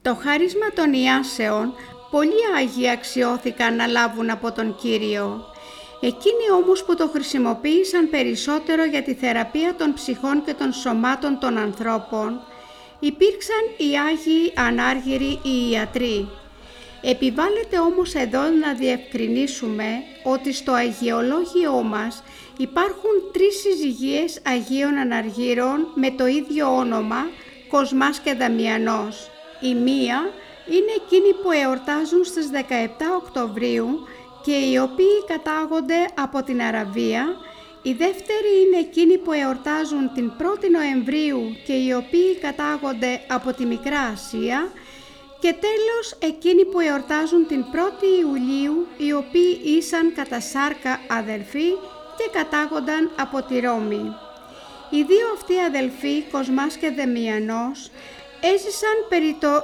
Το χάρισμα των ιάσεων πολλοί Άγιοι αξιώθηκαν να λάβουν από τον Κύριο. Εκείνοι όμως που το χρησιμοποίησαν περισσότερο για τη θεραπεία των ψυχών και των σωμάτων των ανθρώπων, υπήρξαν οι Άγιοι Ανάργυροι, οι ιατροί. Επιβάλλεται όμως εδώ να διευκρινίσουμε ότι στο Αγιολόγιό μας υπάρχουν 3 συζυγίες Αγίων Αναργύρων με το ίδιο όνομα, Κοσμάς και Δαμιανός. Η μία είναι εκείνοι που εορτάζουν στις 17 Οκτωβρίου και οι οποίοι κατάγονται από την Αραβία. Η δεύτερη είναι εκείνοι που εορτάζουν την 1η Νοεμβρίου και οι οποίοι κατάγονται από τη Μικρά Ασία. Και τέλος εκείνοι που εορτάζουν την 1η Ιουλίου, οι οποίοι ήσαν κατά σάρκα αδελφοί και κατάγονταν από τη Ρώμη. Οι δύο αυτοί αδελφοί, Κοσμάς και Δαμιανός, έζησαν περί το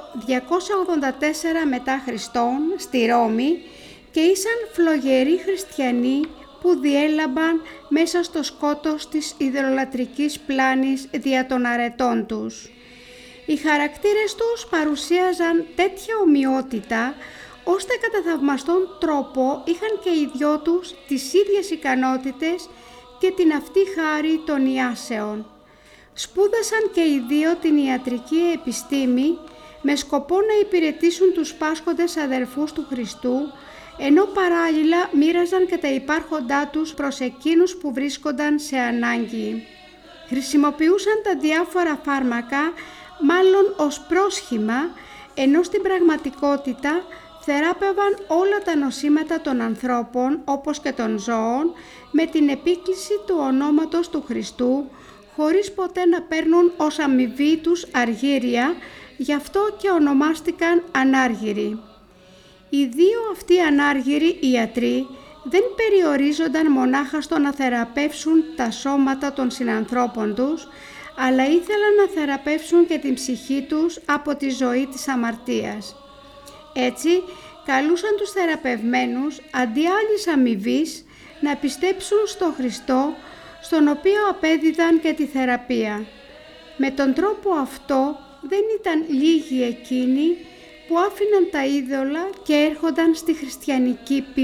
284 μετά Χριστόν στη Ρώμη και ήσαν φλογεροί χριστιανοί που διέλαμπαν μέσα στο σκότος της ιδωλολατρικής πλάνης δια των αρετών τους. Οι χαρακτήρες τους παρουσίαζαν τέτοια ομοιότητα, ώστε κατά θαυμαστόν τρόπο είχαν και οι δυο τους τις ίδιες ικανότητες και την αυτή χάρη των ιάσεων. Σπούδασαν και οι δύο την ιατρική επιστήμη με σκοπό να υπηρετήσουν τους πάσχοντες αδελφούς του Χριστού, ενώ παράλληλα μοίραζαν και τα υπάρχοντά τους προς εκείνους που βρίσκονταν σε ανάγκη. Χρησιμοποιούσαν τα διάφορα φάρμακα μάλλον ως πρόσχημα, ενώ στην πραγματικότητα θεράπευαν όλα τα νοσήματα των ανθρώπων όπως και των ζώων με την επίκληση του ονόματος του Χριστού, χωρίς ποτέ να παίρνουν ως αμοιβή τους αργύρια, γι' αυτό και ονομάστηκαν Ανάργυροι. Οι δύο αυτοί Ανάργυροι ιατροί δεν περιορίζονταν μονάχα στο να θεραπεύσουν τα σώματα των συνανθρώπων τους, αλλά ήθελαν να θεραπεύσουν και την ψυχή τους από τη ζωή της αμαρτίας. Έτσι, καλούσαν τους θεραπευμένους, αντί άλλης αμοιβής, να πιστέψουν στο Χριστό, στον οποίο απέδιδαν και τη θεραπεία. Με τον τρόπο αυτό δεν ήταν λίγοι εκείνοι που άφηναν τα είδωλα και έρχονταν στη χριστιανική πίστη.